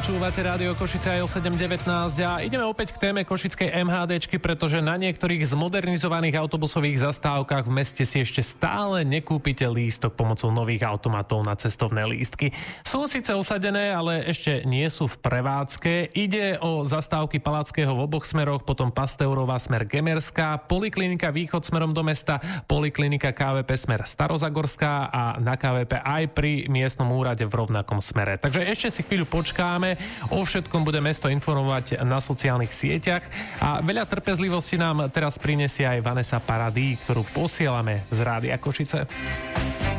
Počúvate Rádio Košice aj o 7.19 a ideme opäť k téme košickej MHDčky, pretože na niektorých zmodernizovaných autobusových zastávkach v meste si ešte stále nekúpite lístok pomocou nových automatov na cestovné lístky. Sú síce osadené, ale ešte nie sú v prevádzke. Ide o zastávky Palackého v oboch smeroch, potom Pasteurová smer Gemerská, Poliklinika Východ smerom do mesta, Poliklinika KVP smer Starozagorská a na KVP aj pri miestnom úrade v rovnakom smere. Takže ešte si chvíľu počkáme, o všetkom bude mesto informovať na sociálnych sieťach a veľa trpezlivosti nám teraz prinesie aj Vanessa Paradis, ktorú posielame z Rádia Košice.